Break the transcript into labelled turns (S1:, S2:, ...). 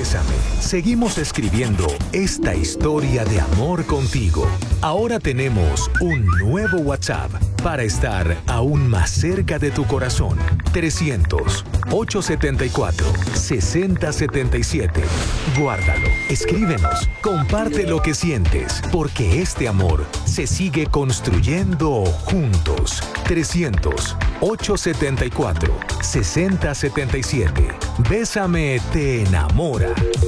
S1: Bésame, seguimos escribiendo esta historia de amor contigo. Ahora tenemos un nuevo WhatsApp para estar aún más cerca de tu corazón. 300-874-6077. Guárdalo, escríbenos, comparte lo que sientes, porque este amor se sigue construyendo juntos. 300-874-6077. Bésame te enamora.